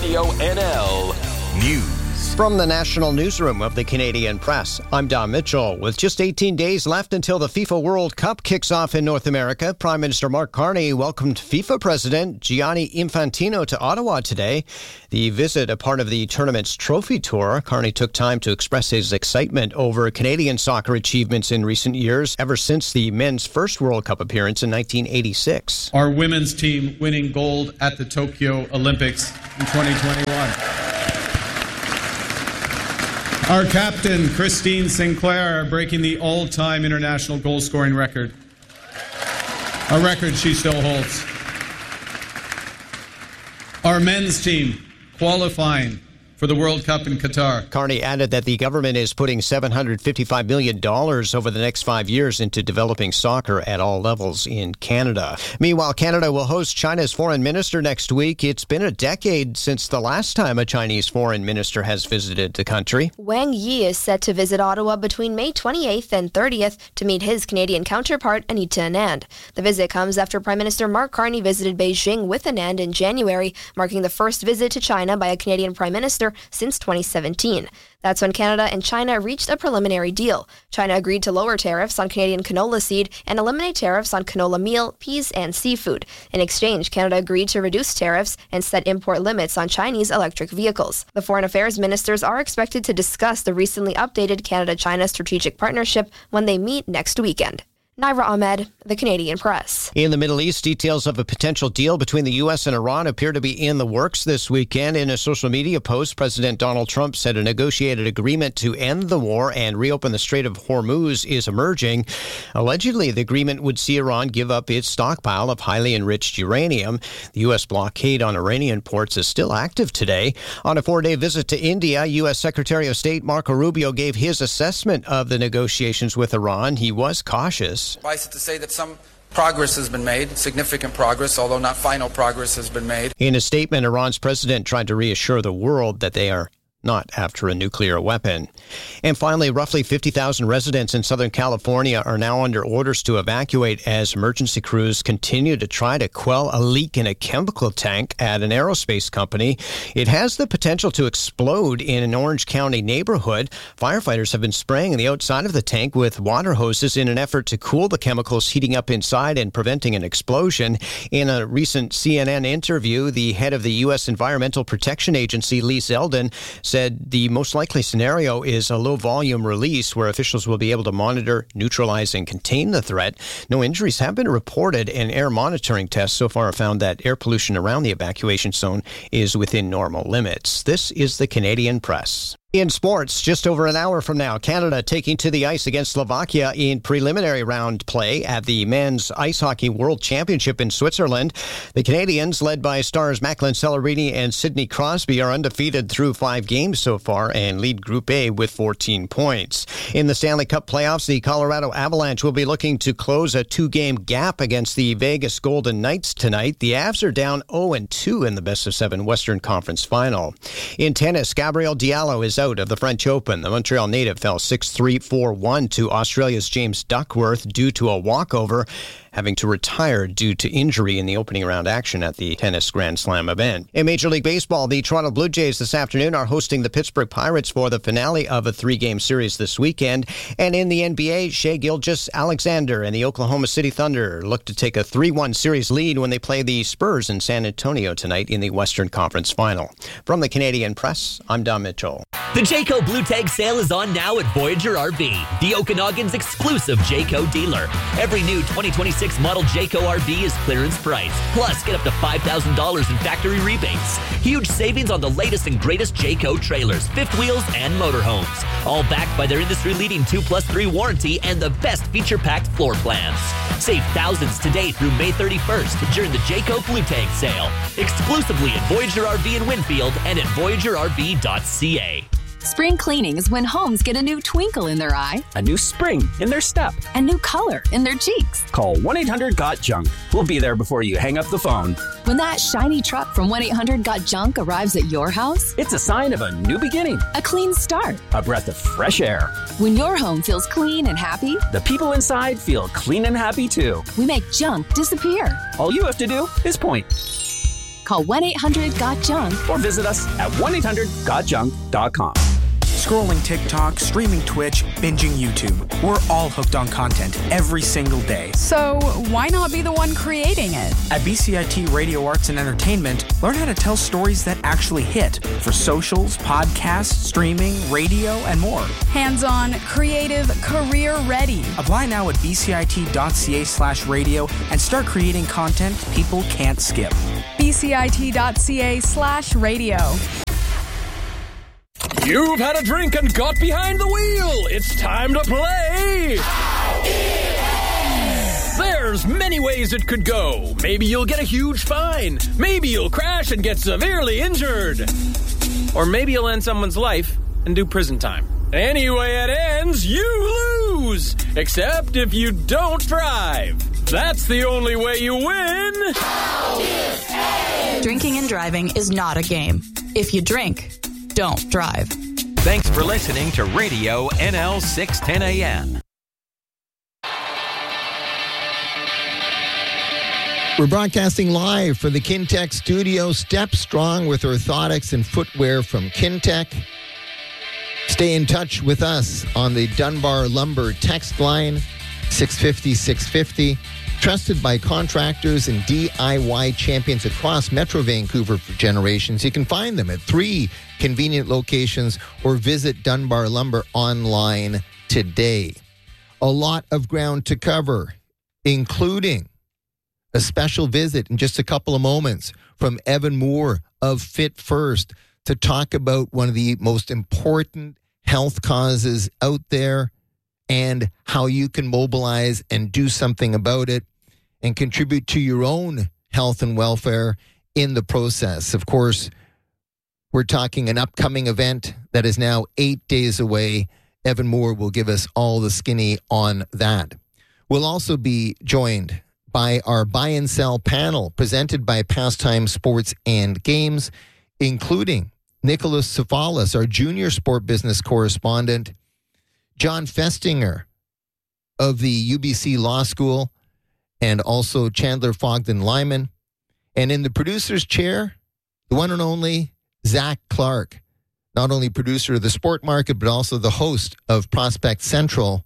Radio NL News. From the National Newsroom of the Canadian Press, I'm Don Mitchell. With just 18 days left until the FIFA World Cup kicks off in North America, Prime Minister Mark Carney welcomed FIFA President Gianni Infantino to Ottawa today. The visit, a part of the tournament's trophy tour, Carney took time to express his excitement over Canadian soccer achievements in recent years, ever since the men's first World Cup appearance in 1986. Our women's team winning gold at the Tokyo Olympics in 2021. Our captain, Christine Sinclair, breaking the all-time international goal-scoring record. A record she still holds. Our men's team qualifying for the World Cup in Qatar. Carney added that the government is putting $755 million over the next 5 years into developing soccer at all levels in Canada. Meanwhile, Canada will host China's foreign minister next week. It's been a decade since the last time a Chinese foreign minister has visited the country. Wang Yi is set to visit Ottawa between May 28th and 30th to meet his Canadian counterpart, Anita Anand. The visit comes after Prime Minister Mark Carney visited Beijing with Anand in January, marking the first visit to China by a Canadian Prime Minister since 2017. That's when Canada and China reached a preliminary deal. China agreed to lower tariffs on Canadian canola seed and eliminate tariffs on canola meal, peas, and seafood. In exchange, Canada agreed to reduce tariffs and set import limits on Chinese electric vehicles. The foreign affairs ministers are expected to discuss the recently updated Canada-China strategic partnership when they meet next weekend. Naira Ahmed, The Canadian Press. In the Middle East, details of a potential deal between the U.S. and Iran appear to be in the works this weekend. In a social media post, President Donald Trump said a negotiated agreement to end the war and reopen the Strait of Hormuz is emerging. Allegedly, the agreement would see Iran give up its stockpile of highly enriched uranium. The U.S. blockade on Iranian ports is still active today. On a 4-day visit to India, U.S. Secretary of State Marco Rubio gave his assessment of the negotiations with Iran. He was cautious. Suffice it to say that some progress has been made, significant progress, although not final progress has been made. In a statement, Iran's president tried to reassure the world that they are not after a nuclear weapon. And finally, roughly 50,000 residents in Southern California are now under orders to evacuate as emergency crews continue to try to quell a leak in a chemical tank at an aerospace company. It has the potential to explode in an Orange County neighborhood. Firefighters have been spraying the outside of the tank with water hoses in an effort to cool the chemicals heating up inside and preventing an explosion. In a recent CNN interview, the head of the U.S. Environmental Protection Agency, Lee Zeldin, said the most likely scenario is a low-volume release where officials will be able to monitor, neutralize, and contain the threat. No injuries have been reported, and air monitoring tests so far have found that air pollution around the evacuation zone is within normal limits. This is the Canadian Press. In sports, just over an hour from now, Canada taking to the ice against Slovakia in preliminary round play at the Men's Ice Hockey World Championship in Switzerland. The Canadians, led by stars Macklin Cellerini and Sidney Crosby, are undefeated through 5 games so far and lead Group A with 14 points. In the Stanley Cup playoffs, the Colorado Avalanche will be looking to close a 2-game gap against the Vegas Golden Knights tonight. The Avs are down 0-2 in the best-of-7 Western Conference final. In tennis, Gabriel Diallo is out of the French Open. The Montreal native fell 6-3, 4-1 to Australia's James Duckworth due to a walkover, having to retire due to injury in the opening round action at the tennis Grand Slam event. In Major League Baseball, the Toronto Blue Jays this afternoon are hosting the Pittsburgh Pirates for the finale of a 3-game series this weekend. And in the NBA, Shai Gilgeous-Alexander and the Oklahoma City Thunder look to take a 3-1 series lead when they play the Spurs in San Antonio tonight in the Western Conference Final. From the Canadian Press, I'm Don Mitchell. The Jayco Blue Tag sale is on now at Voyager RV, the Okanagan's exclusive Jayco dealer. Every new 2026 model Jayco RV is clearance price. Plus, get up to $5,000 in factory rebates. Huge savings on the latest and greatest Jayco trailers, fifth wheels, and motorhomes. All backed by their industry-leading 2+3 warranty and the best feature-packed floor plans. Save thousands today through May 31st during the Jayco Blue Tag sale. Exclusively at Voyager RV in Winfield and at VoyagerRV.ca. Spring cleaning is when homes get a new twinkle in their eye, a new spring in their step, a new color in their cheeks. Call 1-800-GOT-JUNK. We'll be there before you hang up the phone. When that shiny truck from 1-800-GOT-JUNK arrives at your house, it's a sign of a new beginning, a clean start, a breath of fresh air. When your home feels clean and happy, the people inside feel clean and happy too. We make junk disappear. All you have to do is point. Call 1-800-GOT-JUNK Or visit us at 1-800-GOTJUNK.com. Scrolling TikTok, streaming Twitch, binging YouTube. We're all hooked on content every single day. So why not be the one creating it? At BCIT Radio Arts and Entertainment, learn how to tell stories that actually hit for socials, podcasts, streaming, radio, and more. Hands-on, creative, career-ready. Apply now at bcit.ca/radio and start creating content people can't skip. bcit.ca/radio. You've had a drink and got behind the wheel. It's time to play. There's many ways it could go. Maybe you'll get a huge fine. Maybe you'll crash and get severely injured. Or maybe you'll end someone's life and do prison time. Anyway it ends, you lose. Except if you don't drive. That's the only way you win. Drinking and driving is not a game. If you drink, don't drive. Thanks for listening to Radio NL 610 AM. We're broadcasting live from the Kintec studio. Step strong with orthotics and footwear from Kintec. Stay in touch with us on the Dunbar Lumber text line, 650-650. Trusted by contractors and DIY champions across Metro Vancouver for generations. You can find them at 3 convenient locations or visit Dunbar Lumber online today. A lot of ground to cover, including a special visit in just a couple of moments from Evan Moore of Fit First to talk about one of the most important health causes out there and how you can mobilize and do something about it and contribute to your own health and welfare in the process. Of course, we're talking an upcoming event that is now 8 days away. Evan Moore will give us all the skinny on that. We'll also be joined by our buy and sell panel presented by Pastime Sports and Games, including Nicholas Cefalis, our junior sport business correspondent, John Festinger of the UBC Law School, and also Chandler Fogden-Lyman. And in the producer's chair, the one and only Zach Clark, not only producer of the Sport Market, but also the host of Prospect Central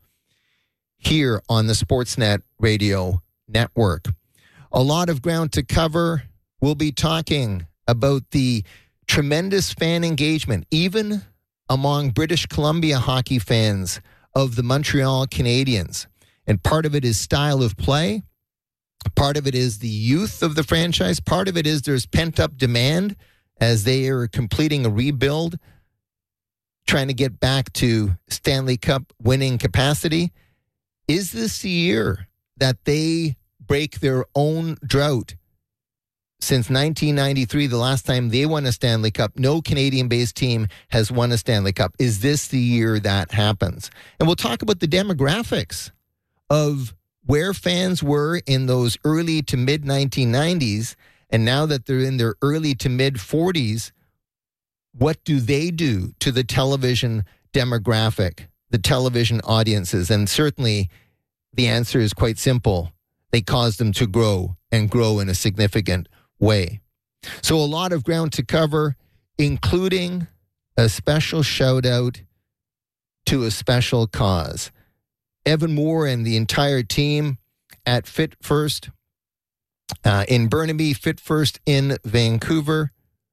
here on the Sportsnet Radio Network. A lot of ground to cover. We'll be talking about the tremendous fan engagement, even among British Columbia hockey fans of the Montreal Canadiens. And part of it is style of play. Part of it is the youth of the franchise. Part of it is there's pent-up demand as they are completing a rebuild, trying to get back to Stanley Cup winning capacity. Is this the year that they break their own drought? Since 1993, the last time they won a Stanley Cup, no Canadian-based team has won a Stanley Cup. Is this the year that happens? And we'll talk about the demographics of where fans were in those early to mid-1990s, and now that they're in their early to mid-40s, what do they do to the television demographic, the television audiences? And certainly the answer is quite simple. They cause them to grow and grow in a significant way. So a lot of ground to cover, including a special shout out to a special cause. Evan Moore and the entire team at Fit First in Burnaby, Fit First in Vancouver,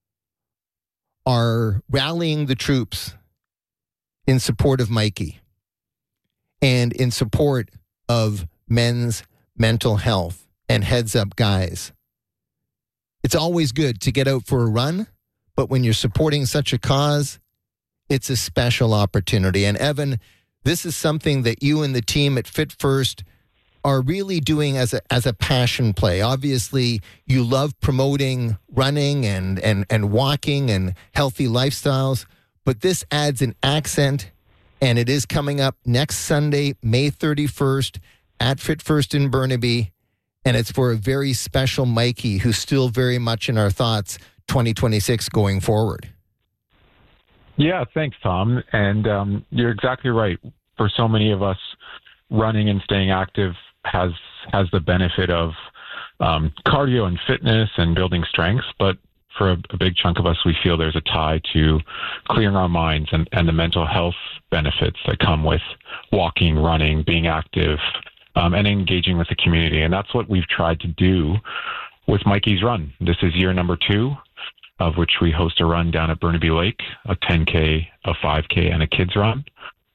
are rallying the troops in support of Mikey and in support of men's mental health and Heads Up Guys. It's always good to get out for a run, but when you're supporting such a cause, it's a special opportunity. And Evan, this is something that you and the team at Fit First are really doing as a passion play. Obviously, you love promoting running and walking and healthy lifestyles, but this adds an accent, and it is coming up next Sunday, May 31st, at Fit First in Burnaby, and it's for a very special Mikey who's still very much in our thoughts 2026 going forward. Yeah, thanks, Tom. And you're exactly right. For so many of us, running and staying active has the benefit of cardio and fitness and building strength, but for a big chunk of us, we feel there's a tie to clearing our minds and the mental health benefits that come with walking, running, being active, and engaging with the community. And that's what we've tried to do with Mikey's Run. This is year number 2, of which we host a run down at Burnaby Lake, a 10K, a 5K, and a kids run,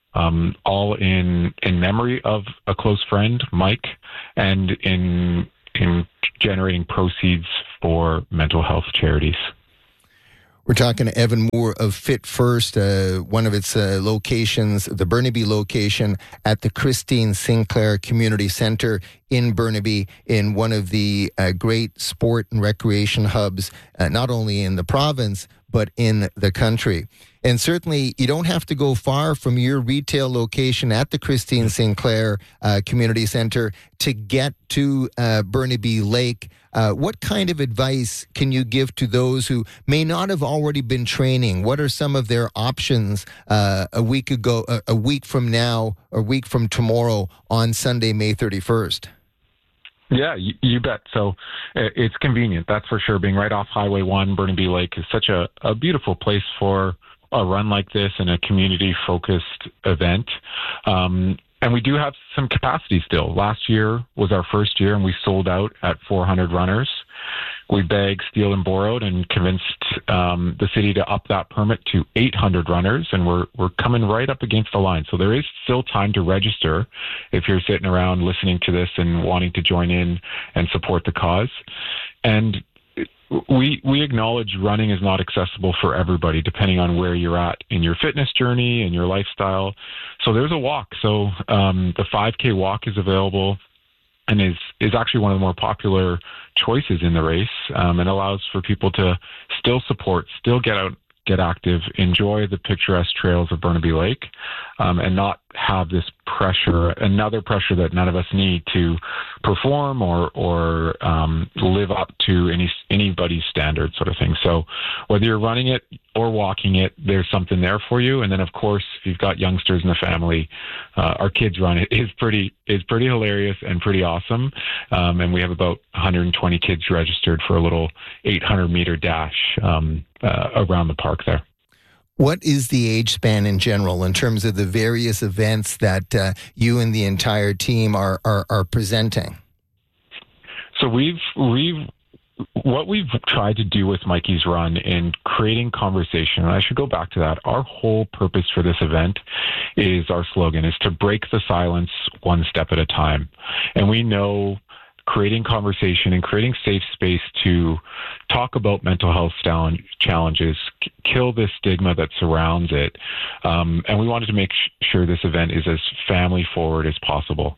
all in memory of a close friend, Mike, and in generating proceeds for mental health charities. We're talking to Evan Moore of Fit First, one of its locations, the Burnaby location at the Christine Sinclair Community Centre in Burnaby, in one of the great sport and recreation hubs, not only in the province, but in the country. And certainly, you don't have to go far from your retail location at the Christine Sinclair Community Centre to get to Burnaby Lake. What kind of advice can you give to those who may not have already been training? What are some of their options a week from now, or a week from tomorrow on Sunday, May 31st? Yeah, you bet. So it's convenient, that's for sure. Being right off Highway 1, Burnaby Lake is such a beautiful place for a run like this and a community-focused event. And we do have some capacity still. Last year was our first year, and we sold out at 400 runners. We begged, steeled, and borrowed and convinced the city to up that permit to 800 runners, and we're coming right up against the line. So there is still time to register if you're sitting around listening to this and wanting to join in and support the cause. And we acknowledge running is not accessible for everybody, depending on where you're at in your fitness journey and your lifestyle. So there's a walk. So the 5K walk is available and is actually one of the more popular choices in the race, and allows for people to still support, still get out, get active, enjoy the picturesque trails of Burnaby Lake, and not have this pressure, another pressure that none of us need to perform or live up to anybody's standard sort of thing. So whether you're running it or walking it, there's something there for you. And then of course, if you've got youngsters in the family, our kids run it is pretty hilarious and pretty awesome. And we have about 120 kids registered for a little 800 meter dash around the park there. What is the age span in general in terms of the various events that you and the entire team are presenting? So what we've tried to do with Mikey's Run in creating conversation, and I should go back to that, our whole purpose for this event is, our slogan is to break the silence one step at a time. And we know creating conversation and creating safe space to talk about mental health challenges, kill this stigma that surrounds it. And we wanted to make sure this event is as family forward as possible.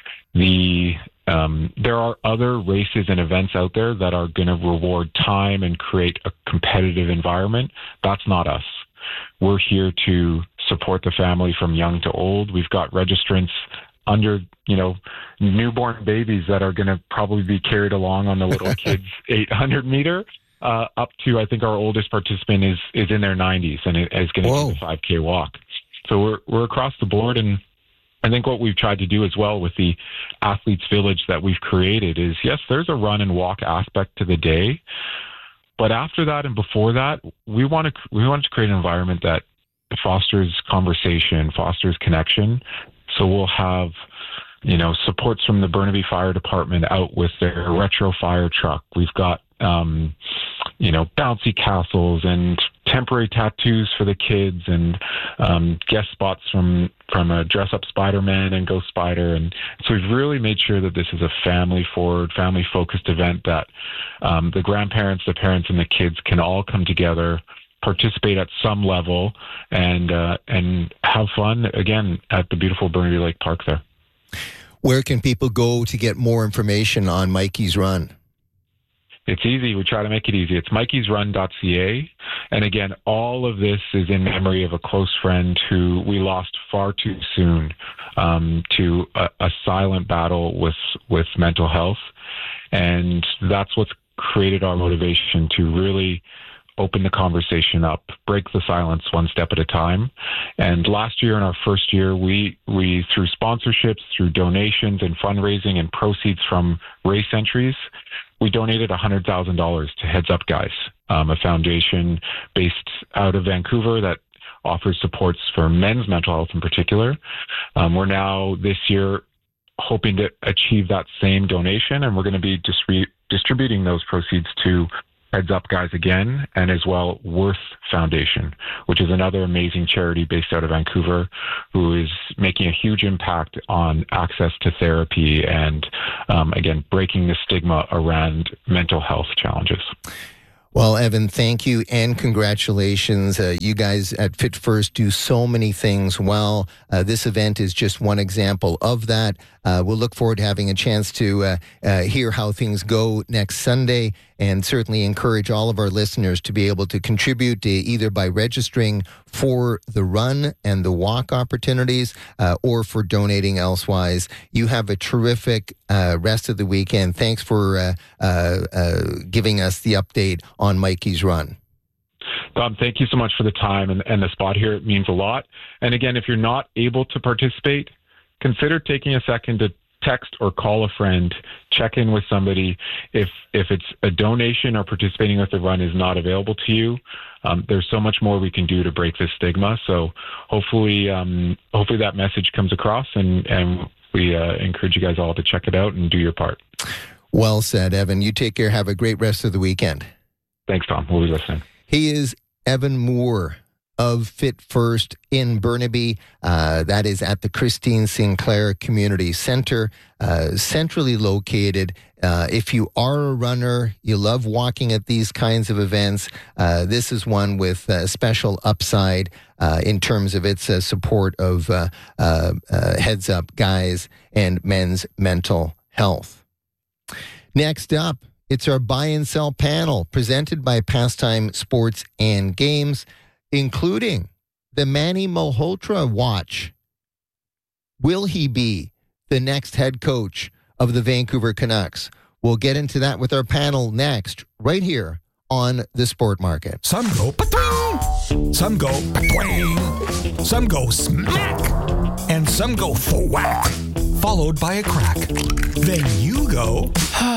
There are other races and events out there that are going to reward time and create a competitive environment. That's not us. We're here to support the family from young to old. We've got registrants under, newborn babies that are going to probably be carried along on the little kids 800 meter, up to, I think our oldest participant is in their 90s and is going to do the 5K walk. So we're across the board. And I think what we've tried to do as well with the Athletes Village that we've created is, yes, there's a run and walk aspect to the day, but after that and before that, we wanted to create an environment that fosters conversation, fosters connection. So we'll have, supports from the Burnaby Fire Department out with their retro fire truck. We've got, bouncy castles and temporary tattoos for the kids, and guest spots from a dress-up Spider-Man and Ghost Spider. And so we've really made sure that this is a family-forward, family-focused event that the grandparents, the parents, and the kids can all come together, participate at some level, and have fun, again, at the beautiful Burnaby Lake Park there. Where can people go to get more information on Mikey's Run? It's easy. We try to make it easy. It's mikeysrun.ca. And again, all of this is in memory of a close friend who we lost far too soon to a silent battle with mental health. And that's what's created our motivation to really open the conversation up, break the silence one step at a time. And last year, in our first year, we through sponsorships, through donations and fundraising and proceeds from race entries, we donated $100,000 to Heads Up Guys, a foundation based out of Vancouver that offers supports for men's mental health in particular. We're now this year hoping to achieve that same donation, and we're going to be distributing those proceeds to Heads Up Guys again, and as well Worth Foundation, which is another amazing charity based out of Vancouver who is making a huge impact on access to therapy and, again, breaking the stigma around mental health challenges. Well, Evan, thank you and congratulations. You guys at Fit First do so many things well. This event is just one example of that. We'll look forward to having a chance to hear how things go next Sunday, and certainly encourage all of our listeners to be able to contribute either by registering for the run and the walk opportunities or for donating elsewise. You have a terrific rest of the weekend. Thanks for giving us the update on Mikey's run. Tom, thank you so much for the time and the spot here. It means a lot. And again, if you're not able to participate, consider taking a second to text or call a friend, check in with somebody. If it's a donation or participating with the run is not available to you, there's so much more we can do to break this stigma. So hopefully that message comes across, and we encourage you guys all to check it out and do your part. Well said, Evan. You take care. Have a great rest of the weekend. Thanks, Tom. We'll be listening. He is Evan Moore of Fit First in Burnaby. That is at the Christine Sinclair Community Center, centrally located. If you are a runner, you love walking at these kinds of events, this is one with special upside in terms of its support of Heads Up Guys and men's mental health. Next up, it's our buy and sell panel presented by Pastime Sports and Games, including the Manny Malhotra watch. Will he be the next head coach of the Vancouver Canucks? We'll get into that with our panel next, right here on The Sport Market. Some go pa-twing, some go pa-twing, some go smack, and some go for-whack, followed by a crack. Then you go,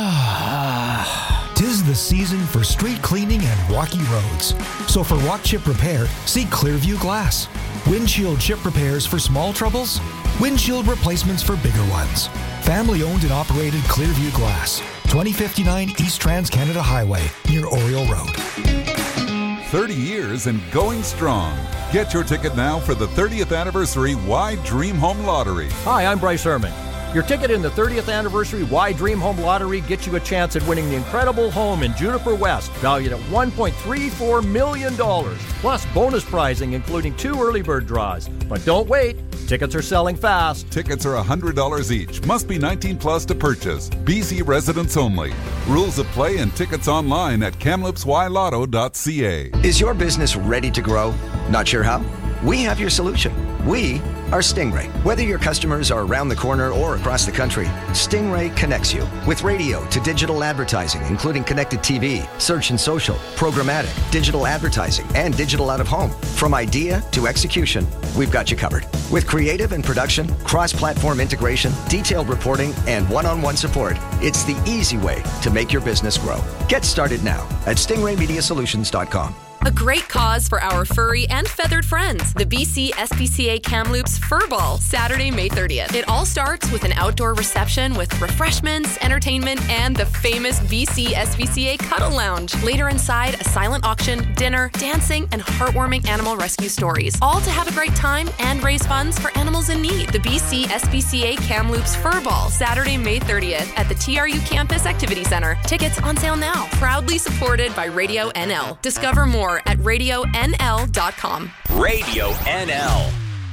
"Tis the season for street cleaning and rocky roads. So for rock chip repair, see Clearview Glass. Windshield chip repairs for small troubles, windshield replacements for bigger ones. Family owned and operated Clearview Glass, 2059 East Trans-Canada Highway, near Oriole Road." 30 years and going strong. Get your ticket now for the 30th anniversary Wide Dream Home Lottery. Hi, I'm Bryce Herman. Your ticket in the 30th anniversary Wide Dream Home Lottery gets you a chance at winning the incredible home in Juniper West, valued at $1.34 million, plus bonus prizing including 2 early bird draws. But don't wait. Tickets are selling fast. Tickets are $100 each. Must be 19 plus to purchase. BC residents only. Rules of play and tickets online at kamloopsylotto.ca. Is your business ready to grow? Not sure how? We have your solution. We are Stingray. Whether your customers are around the corner or across the country, Stingray connects you with radio to digital advertising, including connected TV, search and social, programmatic, digital advertising, and digital out of home. From idea to execution, we've got you covered. With creative and production, cross-platform integration, detailed reporting, and one-on-one support, it's the easy way to make your business grow. Get started now at stingraymediasolutions.com. A great cause for our furry and feathered friends, the BC SPCA Kamloops Fur Ball, Saturday, May 30th. It all starts with an outdoor reception with refreshments, entertainment, and the famous BC SPCA Cuddle Lounge. Later inside, a silent auction, dinner, dancing, and heartwarming animal rescue stories. All to have a great time and raise funds for animals in need. The BC SPCA Kamloops Fur Ball, Saturday, May 30th at the TRU Campus Activity Center. Tickets on sale now. Proudly supported by Radio NL. Discover more at radionl.com. Radio NL.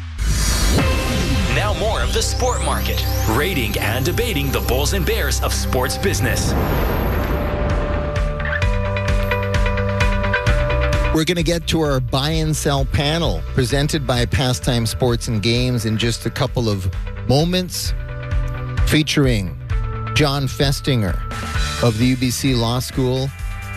Now more of the Sport Market, rating and debating the bulls and bears of sports business. We're going to get to our buy and sell panel presented by Pastime Sports and Games in just a couple of moments, featuring John Festinger of the UBC Law School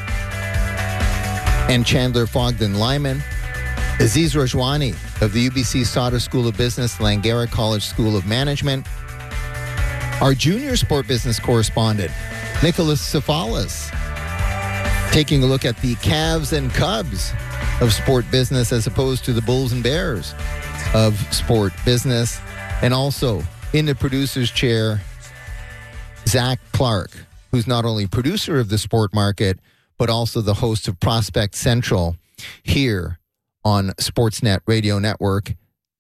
and Chandler Fogden-Lyman, Aziz Rajwani of the UBC Sauder School of Business, Langara College School of Management, our junior sport business correspondent, Nicholas Cefalis, taking a look at the Cavs and Cubs of sport business as opposed to the Bulls and Bears of sport business. And also in the producer's chair, Zach Clark, who's not only producer of the Sport Market, but also the host of Prospect Central here on Sportsnet Radio Network,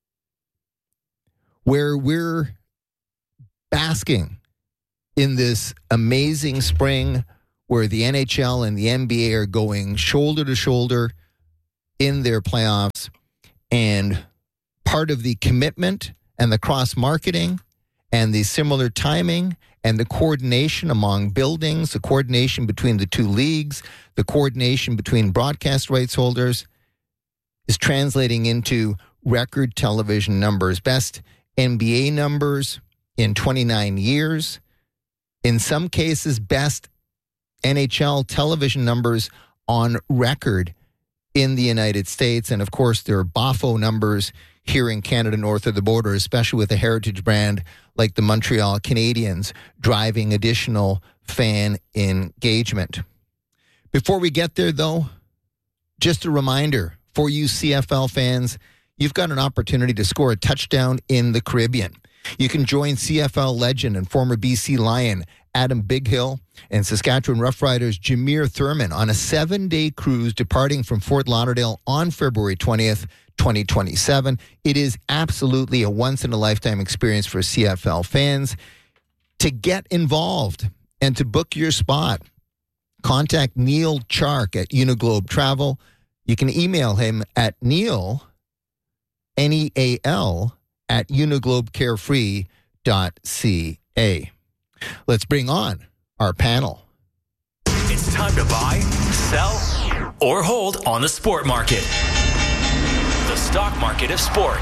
where we're basking in this amazing spring where the NHL and the NBA are going shoulder to shoulder in their playoffs. And part of the commitment and the cross-marketing and the similar timing and the coordination among buildings, the coordination between the two leagues, the coordination between broadcast rights holders is translating into record television numbers. Best NBA numbers in 29 years. In some cases, best NHL television numbers on record in the United States. And of course, there are Bafo numbers here in Canada north of the border, especially with a heritage brand like the Montreal Canadiens, driving additional fan engagement. Before we get there, though, just a reminder for you CFL fans, you've got an opportunity to score a touchdown in the Caribbean. You can join CFL legend and former BC Lion Adam Bighill and Saskatchewan Roughriders Jameer Thurman on a 7-day cruise departing from Fort Lauderdale on February 20th, 2027. It is absolutely a once-in-a-lifetime experience for CFL fans. To get involved and to book your spot, contact Neil Chark at Uniglobe Travel. You can email him at Neil, Neal, at uniglobecarefree.ca. Let's bring on our panel. It's time to buy, sell, or hold on the sport market. The stock market of sport.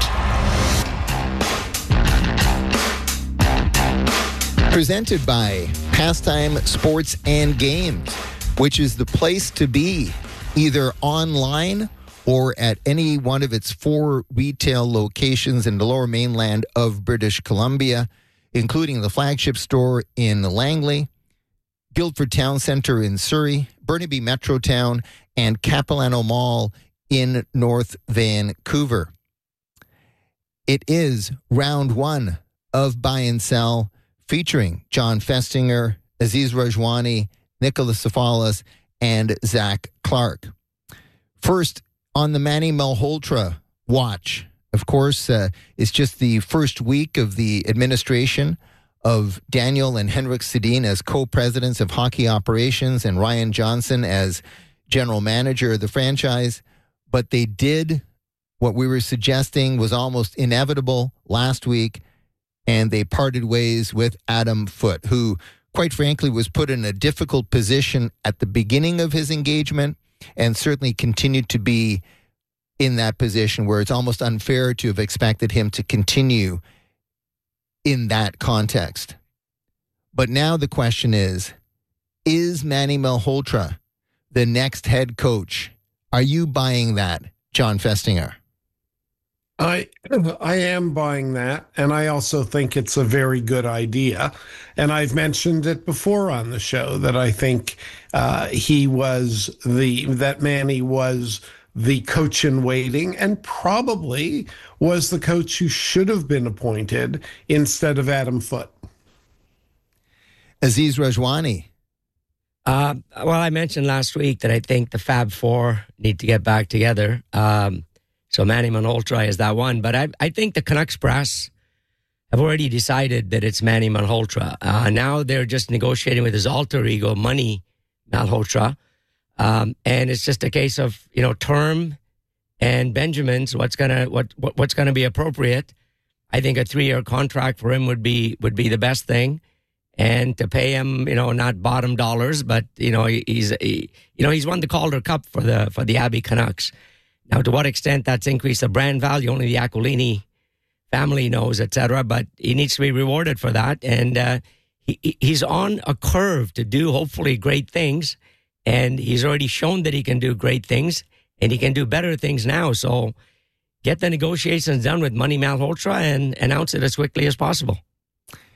Presented by Pastime Sports and Games, which is the place to be, either online or at any one of its 4 retail locations in the lower mainland of British Columbia, including the flagship store in Langley, Guildford Town Centre in Surrey, Burnaby Metrotown, and Capilano Mall in North Vancouver. It is round 1 of Buy and Sell, featuring John Festinger, Aziz Rajwani, Nicholas Cefalis, and Zach Clark. First, on the Manny Malhotra watch, of course, it's just the first week of the administration of Daniel and Henrik Sedin as co-presidents of hockey operations and Ryan Johnson as general manager of the franchise. But they did what we were suggesting was almost inevitable last week, and they parted ways with Adam Foote, who, quite frankly, was put in a difficult position at the beginning of his engagement and certainly continued to be in that position where it's almost unfair to have expected him to continue in that context. But now the question is Manny Malhotra the next head coach? Are you buying that, John Festinger? I am buying that, and I also think it's a very good idea. And I've mentioned it before on the show that I think Manny was the coach in waiting and probably was the coach who should have been appointed instead of Adam Foote. Aziz Rajwani. Well, I mentioned last week that I think the Fab Four need to get back together. So Manny Malhotra is that one. But I think the Canucks brass have already decided that it's Manny Malhotra. Now they're just negotiating with his alter ego, Money Malhotra. And it's just a case of, term and Benjamin's what's gonna be appropriate. I think a 3-year contract for him would be the best thing, and to pay him, not bottom dollars, but he's won the Calder Cup for the Abbey Canucks. Now, to what extent that's increased the brand value, only the Aquilini family knows, etc. But he needs to be rewarded for that, and he's on a curve to do hopefully great things. And he's already shown that he can do great things, and he can do better things now. So get the negotiations done with Money Malhotra and announce it as quickly as possible.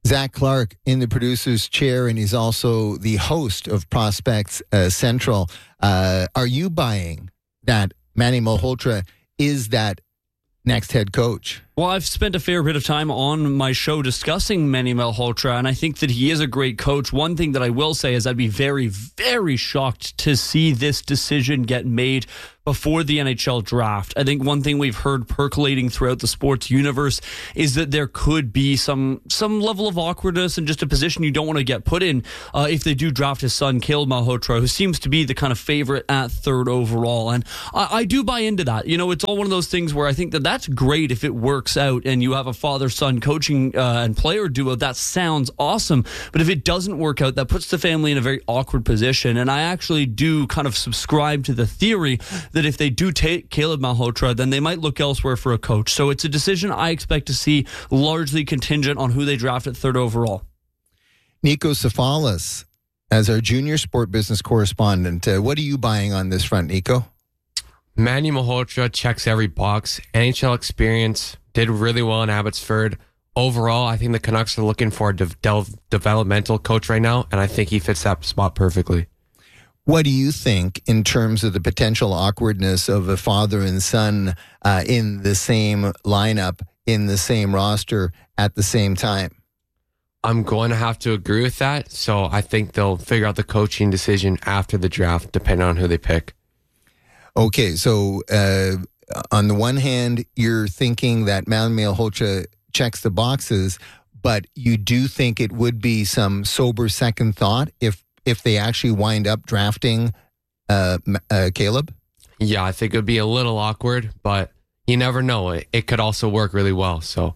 Zach Clark in the producer's chair, and he's also the host of Prospects Central. Are you buying that Manny Malhotra is that next head coach? Well, I've spent a fair bit of time on my show discussing Manny Malhotra, and I think that he is a great coach. One thing that I will say is I'd be very, very shocked to see this decision get made before the NHL draft. I think one thing we've heard percolating throughout the sports universe is that there could be some level of awkwardness and just a position you don't want to get put in if they do draft his son, Caleb Malhotra, who seems to be the kind of favorite at 3rd overall. And I do buy into that. You know, it's all one of those things where I think that that's great if it works out and you have a father-son coaching and player duo. That sounds awesome. But if it doesn't work out, that puts the family in a very awkward position. And I actually do kind of subscribe to the theory that if they do take Caleb Malhotra, then they might look elsewhere for a coach. So it's a decision I expect to see largely contingent on who they draft at 3rd overall. Nico Safalis, as our junior sport business correspondent, what are you buying on this front, Nico? Manny Malhotra checks every box. NHL experience, did really well in Abbotsford. Overall, I think the Canucks are looking for a developmental coach right now, and I think he fits that spot perfectly. What do you think in terms of the potential awkwardness of a father and son in the same lineup, in the same roster at the same time? I'm going to have to agree with that. So I think they'll figure out the coaching decision after the draft, depending on who they pick. Okay, so on the one hand, you're thinking that Manny Malhotra checks the boxes, but you do think it would be some sober second thought if they actually wind up drafting Caleb? Yeah, I think it would be a little awkward, but you never know. It could also work really well. So,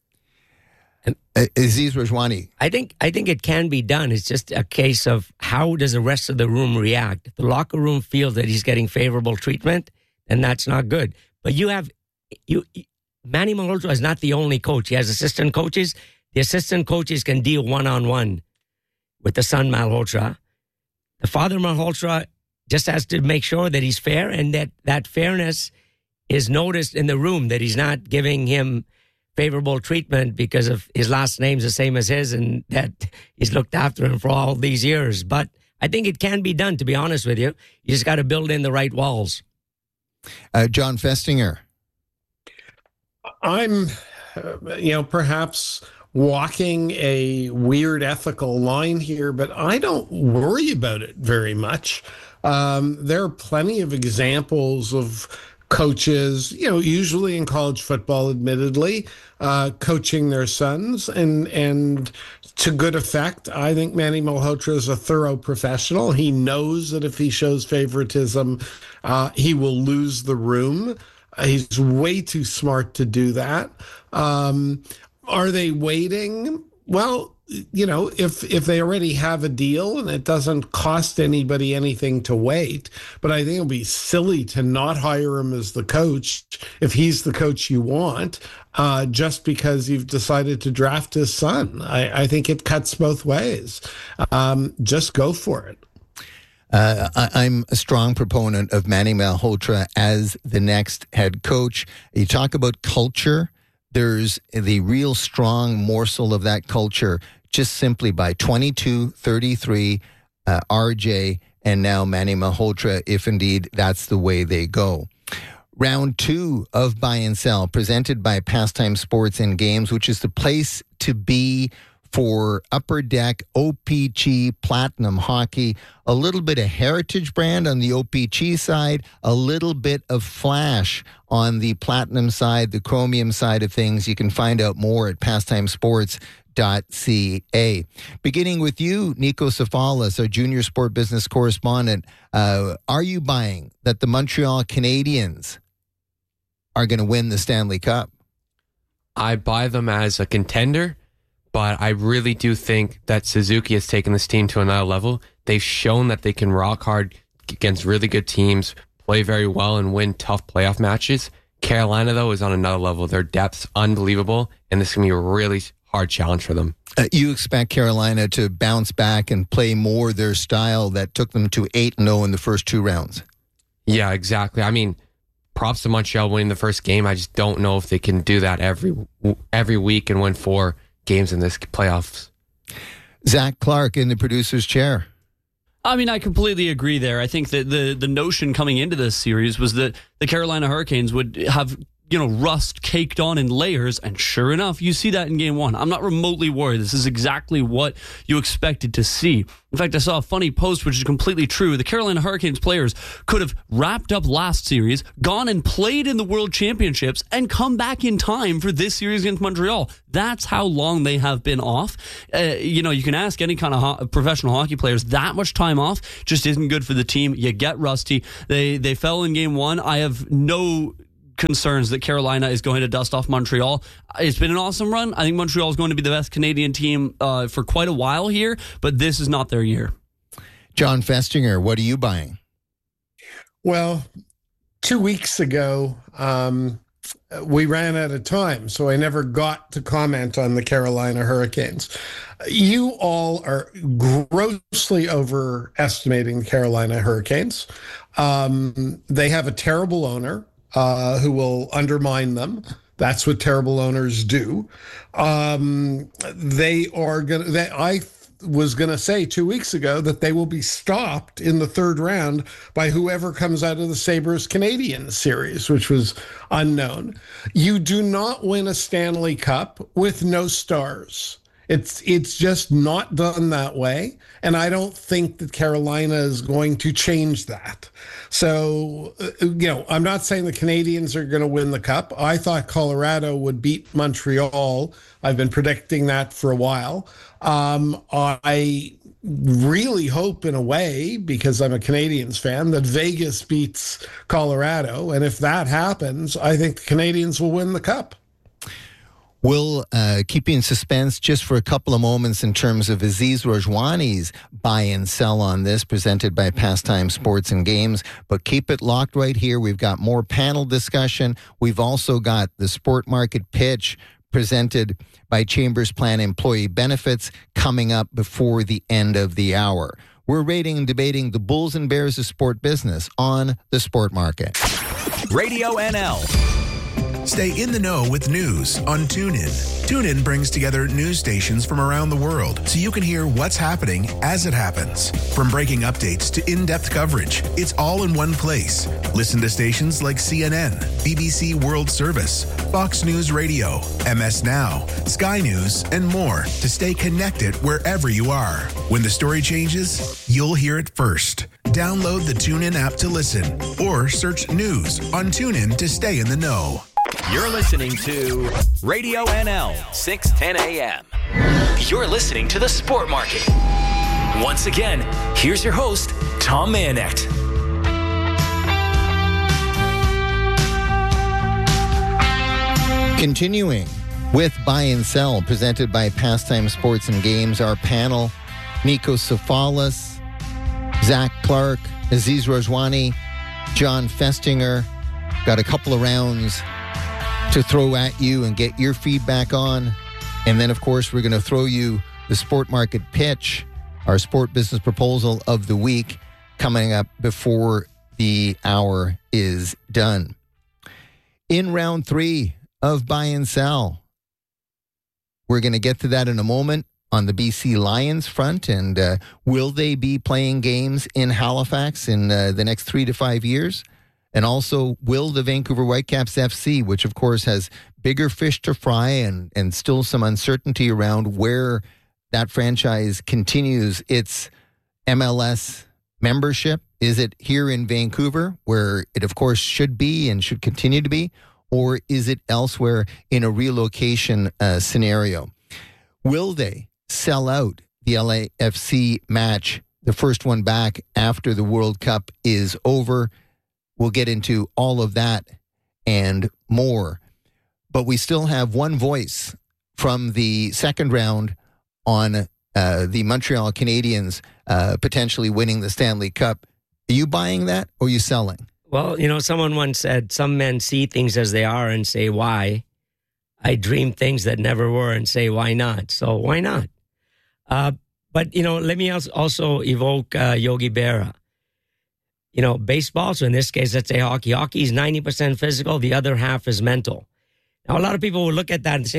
Aziz Rajwani, I think it can be done. It's just a case of how does the rest of the room react. If the locker room feels that he's getting favorable treatment, then that's not good. But Manny Malhotra is not the only coach. He has assistant coaches. The assistant coaches can deal one-on-one with the son Malhotra. The father Malhotra just has to make sure that he's fair and that fairness is noticed in the room, that he's not giving him favorable treatment because of his last name's the same as his and that he's looked after him for all these years. But I think it can be done, to be honest with you. You just got to build in the right walls. John Festinger. I'm, perhaps walking a weird ethical line here, but I don't worry about it very much. There are plenty of examples of coaches, usually in college football, admittedly, coaching their sons and to good effect. I think Manny Malhotra is a thorough professional. He knows that if he shows favoritism, he will lose the room. He's way too smart to do that. Are they waiting? Well, if they already have a deal and it doesn't cost anybody anything to wait, but I think it'll be silly to not hire him as the coach if he's the coach you want, just because you've decided to draft his son. I think it cuts both ways. Just go for it. I'm a strong proponent of Manny Malhotra as the next head coach. You talk about culture. There's the real strong morsel of that culture just simply by 22, 33, RJ, and now Manny Malhotra, if indeed that's the way they go. Round 2 of Buy and Sell, presented by Pastime Sports and Games, which is the place to be for Upper Deck OPG Platinum Hockey. A little bit of heritage brand on the OPG side, a little bit of flash on the Platinum side, the Chromium side of things. You can find out more at pastimesports.ca. Beginning with you, Nico Safalis, our junior sport business correspondent. Are you buying that the Montreal Canadiens are going to win the Stanley Cup? I buy them as a contender, but I really do think that Suzuki has taken this team to another level. They've shown that they can rock hard against really good teams, play very well, and win tough playoff matches. Carolina, though, is on another level. Their depth's unbelievable, and this is going to be a really hard challenge for them. You expect Carolina to bounce back and play more their style that took them to 8-0 in the first 2 rounds? Yeah, exactly. I mean, props to Montreal winning the first game. I just don't know if they can do that every week and win 4 games in this playoffs. Zach Clark in the producer's chair. I mean, I completely agree there. I think that the notion coming into this series was that the Carolina Hurricanes would have, rust caked on in layers, and sure enough, you see that in Game 1. I'm not remotely worried. This is exactly what you expected to see. In fact, I saw a funny post, which is completely true. The Carolina Hurricanes players could have wrapped up last series, gone and played in the World Championships, and come back in time for this series against Montreal. That's how long they have been off. You can ask any kind of professional hockey players, that much time off just isn't good for the team. You get rusty. They fell in Game 1. I have no concerns that Carolina is going to dust off Montreal. It's been an awesome run. I think Montreal is going to be the best Canadian team for quite a while here, but this is not their year. John Festinger, what are you buying? Well, 2 weeks ago, we ran out of time, so I never got to comment on the Carolina Hurricanes. You all are grossly overestimating the Carolina Hurricanes. They have a terrible owner who will undermine them. That's what terrible owners do. They are going to, I was going to say 2 weeks ago that they will be stopped in the third round by whoever comes out of the Sabres Canadian series, which was unknown. You do not win a Stanley Cup with no stars. It's just not done that way. And I don't think that Carolina is going to change that. So, I'm not saying the Canadians are going to win the Cup. I thought Colorado would beat Montreal. I've been predicting that for a while. I really hope in a way, because I'm a Canadians fan, that Vegas beats Colorado. And if that happens, I think the Canadians will win the Cup. We'll keep you in suspense just for a couple of moments in terms of Aziz Rojwani's buy and sell on this, presented by Pastime Sports and Games. But keep it locked right here. We've got more panel discussion. We've also got the Sport Market Pitch presented by Chambers Plan Employee Benefits coming up before the end of the hour. We're rating and debating the Bulls and Bears of sport business on the Sport Market. Radio NL. Stay in the know with news on TuneIn. TuneIn brings together news stations from around the world so you can hear what's happening as it happens. From breaking updates to in-depth coverage, it's all in one place. Listen to stations like CNN, BBC World Service, Fox News Radio, MS Now, Sky News, and more to stay connected wherever you are. When the story changes, you'll hear it first. Download the TuneIn app to listen or search news on TuneIn to stay in the know. You're listening to Radio NL, 610 AM. You're listening to the Sport Market. Once again, here's your host, Tom Mayenknecht. Continuing with Buy and Sell, presented by Pastime Sports and Games, our panel, Nico Sofalis, Zach Clark, Aziz Rojwani, John Festinger. Got a couple of rounds to throw at you and get your feedback on. And then, of course, we're going to throw you the Sport Market Pitch, our sport business proposal of the week, coming up before the hour is done. In round 3 of Buy and Sell, we're going to get to that in a moment on the BC Lions front. And will they be playing games in Halifax in the next 3 to 5 years? And also, will the Vancouver Whitecaps FC, which of course has bigger fish to fry and still some uncertainty around where that franchise continues its MLS membership? Is it here in Vancouver, where it of course should be and should continue to be? Or is it elsewhere in a relocation scenario? Will they sell out the LAFC match, the first one back after the World Cup is over? We'll get into all of that and more. But we still have one voice from the second round on the Montreal Canadiens potentially winning the Stanley Cup. Are you buying that or are you selling? Well, someone once said, some men see things as they are and say, why? I dream things that never were and say, why not? So why not? But, let me also evoke Yogi Berra. Baseball, so in this case, let's say hockey. Hockey is 90% physical. The other half is mental. Now, a lot of people will look at that and say,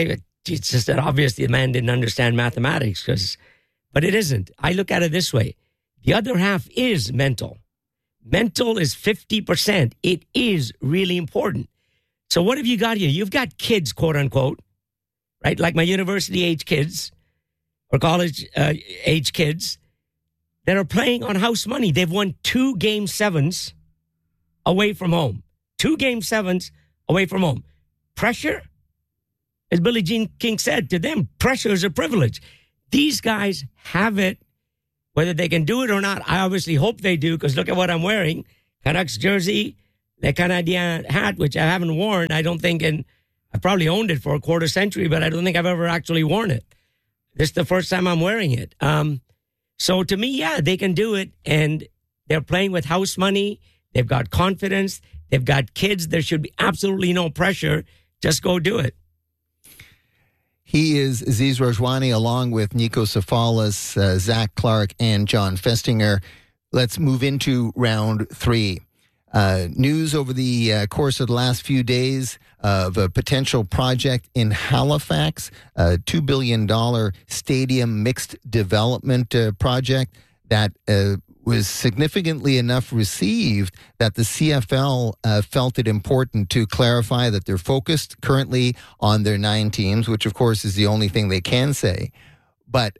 it's just that obviously the man didn't understand mathematics, but it isn't. I look at it this way. The other half is mental. Mental is 50%. It is really important. So what have you got here? You've got kids, quote unquote, right? Like my university age kids or college age kids that are playing on house money. They've won 2 Game 7s away from home. 2 Game 7s away from home. Pressure, as Billie Jean King said, to them, pressure is a privilege. These guys have it. Whether they can do it or not, I obviously hope they do, because look at what I'm wearing. Canucks jersey, the Canadien hat, which I haven't worn, I don't think, and I probably owned it for a quarter century, but I don't think I've ever actually worn it. This is the first time I'm wearing it. So to me, yeah, they can do it, and they're playing with house money. They've got confidence. They've got kids. There should be absolutely no pressure. Just go do it. He is Aziz Rojwani, along with Nico Safalas, Zach Clark, and John Festinger. Let's move into round 3. News over the course of the last few days of a potential project in Halifax, a $2 billion stadium mixed development project that was significantly enough received that the CFL felt it important to clarify that they're focused currently on their 9 teams, which of course is the only thing they can say. But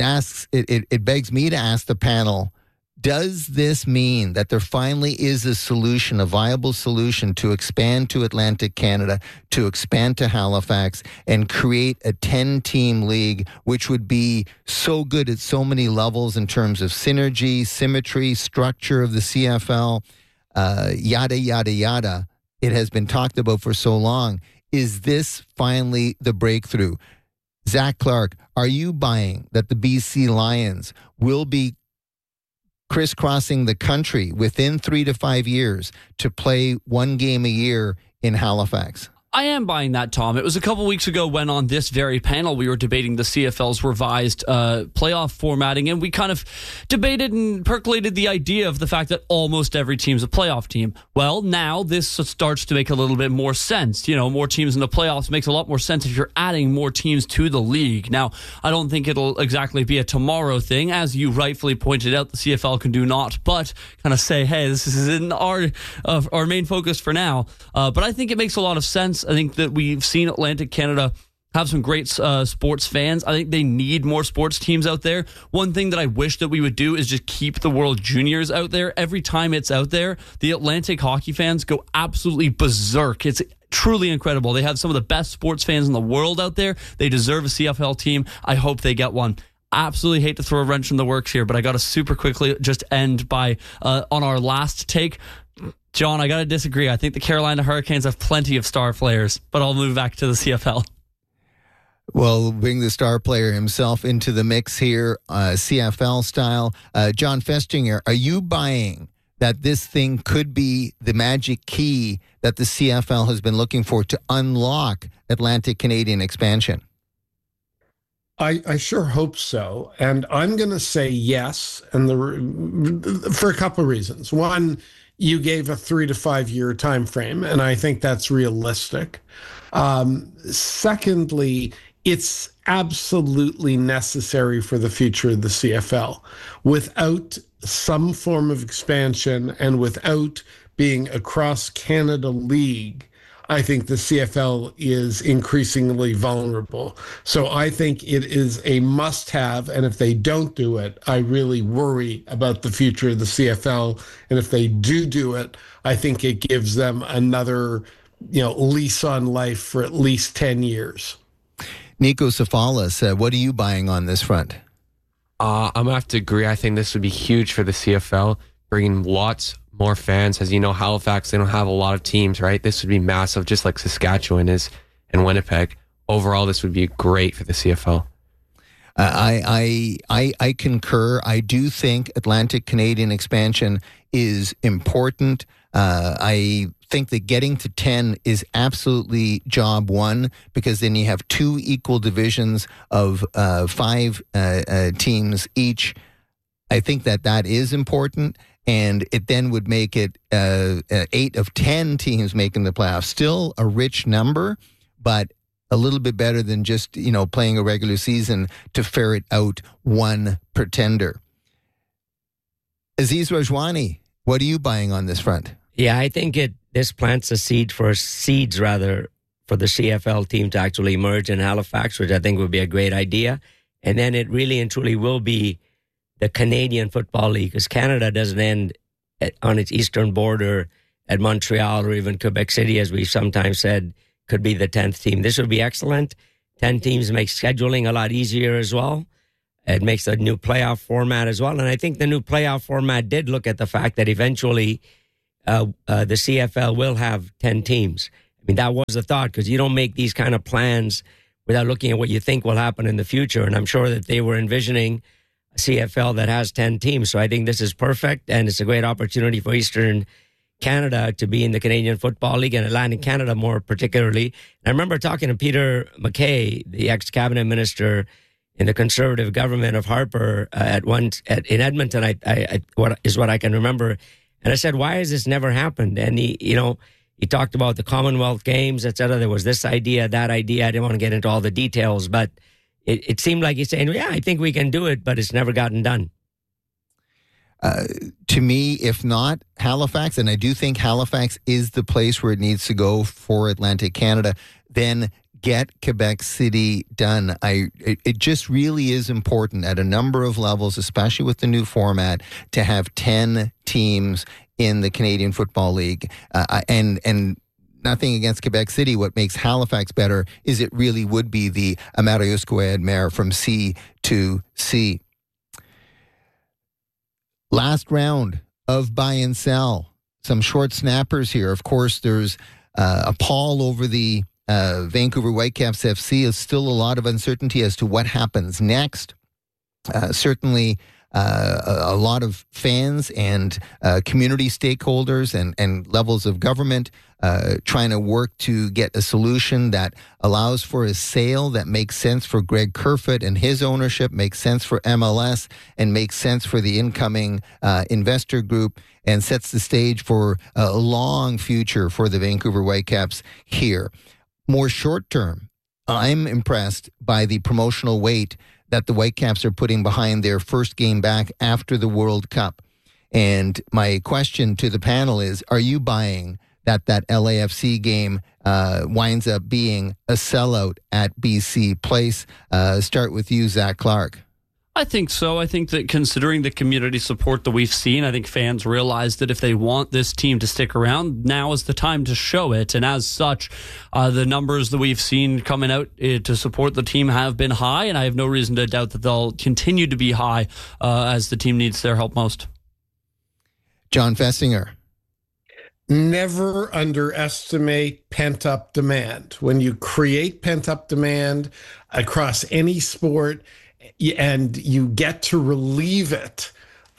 it begs me to ask the panel, does this mean that there finally is a solution, a viable solution to expand to Atlantic Canada, to expand to Halifax, and create a 10-team league, which would be so good at so many levels in terms of synergy, symmetry, structure of the CFL, yada, yada, yada. It has been talked about for so long. Is this finally the breakthrough? Zach Clark, are you buying that the BC Lions will be crisscrossing the country within 3 to 5 years to play 1 game a year in Halifax? I am buying that, Tom. It was a couple weeks ago when on this very panel we were debating the CFL's revised playoff formatting, and we kind of debated and percolated the idea of the fact that almost every team's a playoff team. Well, now this starts to make a little bit more sense. You know, more teams in the playoffs makes a lot more sense if you're adding more teams to the league. Now, I don't think it'll exactly be a tomorrow thing. As you rightfully pointed out, the CFL can do naught but kind of say, hey, this is in our main focus for now. But I think it makes a lot of sense. I think that we've seen Atlantic Canada have some great sports fans. I think they need more sports teams out there. One thing that I wish that we would do is just keep the World Juniors out there. Every time it's out there, the Atlantic hockey fans go absolutely berserk. It's truly incredible. They have some of the best sports fans in the world out there. They deserve a CFL team. I hope they get one. Absolutely hate to throw a wrench in the works here, but I got to super quickly just end by on our last take. John, I got to disagree. I think the Carolina Hurricanes have plenty of star players, but I'll move back to the CFL. Well, bring the star player himself into the mix here, CFL style. John Festinger, are you buying that this thing could be the magic key that the CFL has been looking for to unlock Atlantic Canadian expansion? I sure hope so. And I'm going to say yes, and for a couple of reasons. One, you gave a 3 to 5 year time frame, and I think that's realistic. Secondly, it's absolutely necessary for the future of the CFL. Without some form of expansion and without being a cross-Canada league, I think the CFL is increasingly vulnerable. So I think it is a must-have, and if they don't do it, I really worry about the future of the CFL. And if they do it, I think it gives them another, lease on life for at least 10 years. Nico Safalas, what are you buying on this front? I'm going to have to agree. I think this would be huge for the CFL, bringing lots more fans. As you know, Halifax, they don't have a lot of teams, right? This would be massive, just like Saskatchewan is and Winnipeg. Overall, this would be great for the CFL. I concur. I do think Atlantic Canadian expansion is important. I think that getting to 10 is absolutely job one, because then you have 2 equal divisions of 5 teams each. I think that is important. And it then would make it 8 of 10 teams making the playoffs. Still a rich number, but a little bit better than just, playing a regular season to ferret out one pretender. Aziz Rajwani, what are you buying on this front? Yeah, I think this plants seeds for the CFL team to actually emerge in Halifax, which I think would be a great idea. And then it really and truly will be the Canadian Football League, because Canada doesn't end on its eastern border at Montreal or even Quebec City, as we've sometimes said, could be the 10th team. This would be excellent. 10 teams makes scheduling a lot easier as well. It makes a new playoff format as well. And I think the new playoff format did look at the fact that eventually the CFL will have 10 teams. I mean, that was the thought, because you don't make these kind of plans without looking at what you think will happen in the future. And I'm sure that they were envisioning a CFL that has 10 teams. So I think this is perfect, and it's a great opportunity for Eastern Canada to be in the Canadian Football League, and Atlantic Canada more particularly. I remember talking to Peter MacKay, the ex-cabinet minister in the Conservative government of Harper in Edmonton, what I can remember. And I said, why has this never happened? And he talked about the Commonwealth Games, et cetera. There was this idea, that idea. I didn't want to get into all the details, but it seemed like he's saying, yeah, I think we can do it, but it's never gotten done. To me, if not Halifax, and I do think Halifax is the place where it needs to go for Atlantic Canada, then get Quebec City done. It just really is important at a number of levels, especially with the new format, to have 10 teams in the Canadian Football League. And nothing against Quebec City. What makes Halifax better is it really would be the Amateuskouad-Mer from sea to sea. Last round of buy and sell. Some short snappers here. Of course, there's a pall over the Vancouver Whitecaps FC. There's still a lot of uncertainty as to what happens next. Certainly a lot of fans and community stakeholders and levels of government trying to work to get a solution that allows for a sale that makes sense for Greg Kerfoot and his ownership, makes sense for MLS, and makes sense for the incoming investor group, and sets the stage for a long future for the Vancouver Whitecaps here. More short term, I'm impressed by the promotional weight that the Whitecaps are putting behind their first game back after the World Cup. And my question to the panel is, are you buying that LAFC game winds up being a sellout at BC Place? Start with you, Zach Clark. I think so. I think that considering the community support that we've seen, I think fans realize that if they want this team to stick around, now is the time to show it. And as such, the numbers that we've seen coming out to support the team have been high, and I have no reason to doubt that they'll continue to be high as the team needs their help most. John Festinger. Never underestimate pent-up demand. When you create pent-up demand across any sport, and you get to relieve it,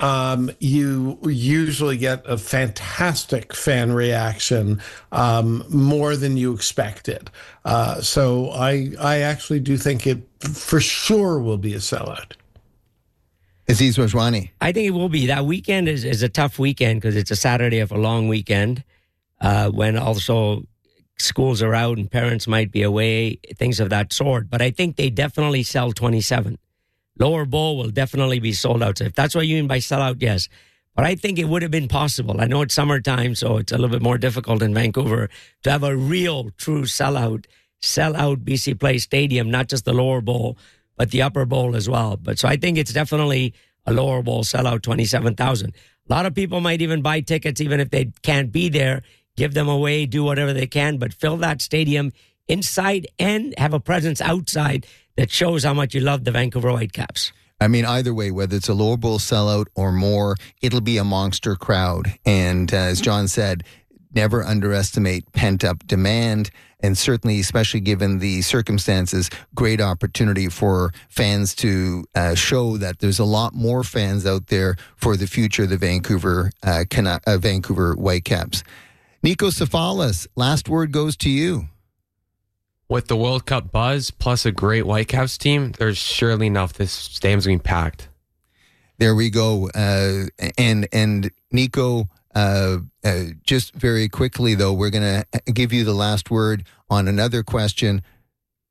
you usually get a fantastic fan reaction, more than you expected. So I actually do think it for sure will be a sellout. Aziz Rajwani. I think it will be. That weekend is a tough weekend because it's a Saturday of a long weekend when also schools are out and parents might be away, things of that sort. But I think they definitely sell 27. Lower Bowl will definitely be sold out. So if that's what you mean by sellout, yes. But I think it would have been possible. I know it's summertime, so it's a little bit more difficult in Vancouver to have a real, true sellout BC Place Stadium, not just the Lower Bowl, but the Upper Bowl as well. But so I think it's definitely a Lower Bowl sellout, 27,000. A lot of people might even buy tickets even if they can't be there, give them away, do whatever they can, but fill that stadium inside and have a presence outside that shows how much you love the Vancouver Whitecaps. I mean, either way, whether it's a Lower Bowl sellout or more, it'll be a monster crowd. And as John said, never underestimate pent-up demand. And certainly, especially given the circumstances, great opportunity for fans to show that there's a lot more fans out there for the future of the Vancouver Whitecaps. Nico Safalas, last word goes to you. With the World Cup buzz plus a great Whitecaps team, there's surely enough this stadium's going to be packed. There we go. And Nico, just very quickly, though, we're going to give you the last word on another question.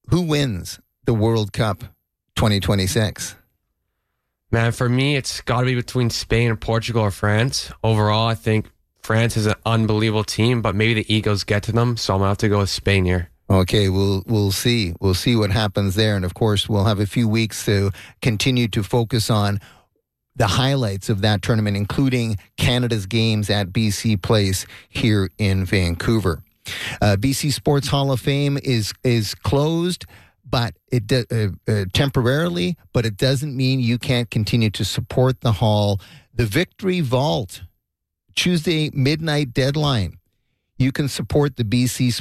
who wins the World Cup 2026? Man, for me, it's got to be between Spain and Portugal or France. Overall, I think France is an unbelievable team, but maybe the egos get to them, so I'm going to have to go with Spain here. Okay, we'll see. We'll see what happens there. And, of course, we'll have a few weeks to continue to focus on the highlights of that tournament, including Canada's games at BC Place here in Vancouver. BC Sports Hall of Fame is closed, but temporarily, but it doesn't mean you can't continue to support the hall. The Victory Vault, Tuesday midnight deadline. You can support the BC